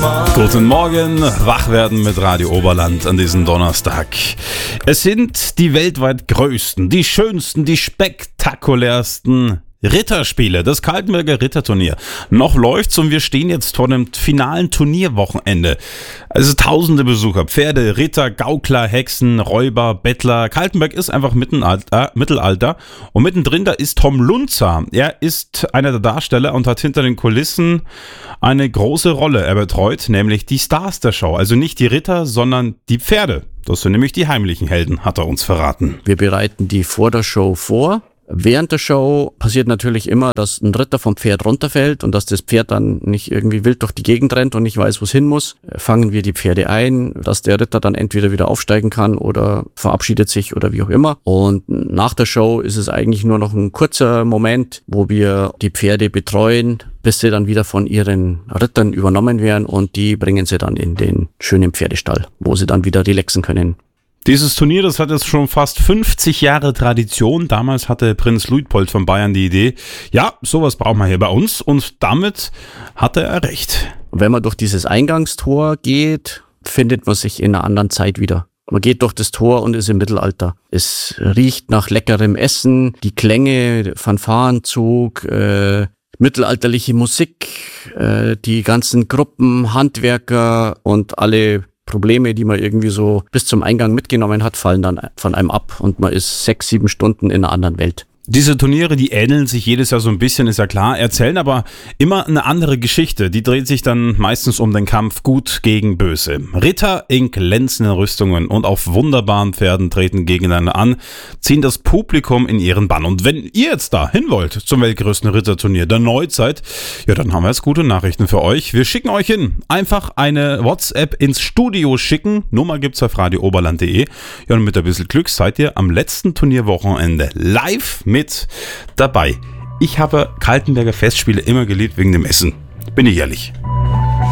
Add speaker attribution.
Speaker 1: Guten Morgen, wach werden mit Radio Oberland an diesem Donnerstag. Es sind die weltweit größten, die schönsten, die spektakulärsten Ritterspiele, das Kaltenberger Ritterturnier. Noch läuft's und wir stehen jetzt vor dem finalen Turnierwochenende. Also tausende Besucher, Pferde, Ritter, Gaukler, Hexen, Räuber, Bettler. Kaltenberg ist einfach Mittelalter und mittendrin da ist Tom Lunzer. Er ist einer der Darsteller und hat hinter den Kulissen eine große Rolle. Er betreut nämlich die Stars der Show, also nicht die Ritter, sondern die Pferde. Das sind nämlich die heimlichen Helden, hat er uns verraten.
Speaker 2: Wir bereiten die vor der Show vor. Während der Show passiert natürlich immer, dass ein Ritter vom Pferd runterfällt und dass das Pferd dann nicht irgendwie wild durch die Gegend rennt und nicht weiß, wo es hin muss. Fangen wir die Pferde ein, dass der Ritter dann entweder wieder aufsteigen kann oder verabschiedet sich oder wie auch immer. Und nach der Show ist es eigentlich nur noch ein kurzer Moment, wo wir die Pferde betreuen, bis sie dann wieder von ihren Rittern übernommen werden und die bringen sie dann in den schönen Pferdestall, wo sie dann wieder relaxen können.
Speaker 1: Dieses Turnier, das hat jetzt schon fast 50 Jahre Tradition. Damals hatte Prinz Luitpold von Bayern die Idee, ja, sowas brauchen wir hier bei uns und damit hatte er recht.
Speaker 2: Wenn man durch dieses Eingangstor geht, findet man sich in einer anderen Zeit wieder. Man geht durch das Tor und ist im Mittelalter. Es riecht nach leckerem Essen, die Klänge, Fanfarenzug, mittelalterliche Musik, die ganzen Gruppen, Handwerker und alle Probleme, die man irgendwie so bis zum Eingang mitgenommen hat, fallen dann von einem ab und man ist 6-7 Stunden in einer anderen Welt.
Speaker 1: Diese Turniere, die ähneln sich jedes Jahr so ein bisschen, ist ja klar, erzählen aber immer eine andere Geschichte. Die dreht sich dann meistens um den Kampf Gut gegen Böse. Ritter in glänzenden Rüstungen und auf wunderbaren Pferden treten gegeneinander an, ziehen das Publikum in ihren Bann. Und wenn ihr jetzt da hin wollt zum weltgrößten Ritterturnier der Neuzeit, ja, dann haben wir jetzt gute Nachrichten für euch. Wir schicken euch hin. Einfach eine WhatsApp ins Studio schicken. Nummer gibt's auf radiooberland.de. Ja, und mit ein bisschen Glück seid ihr am letzten Turnierwochenende live mit dabei. Ich habe Kaltenberger Festspiele immer geliebt wegen dem Essen. Bin ich ehrlich.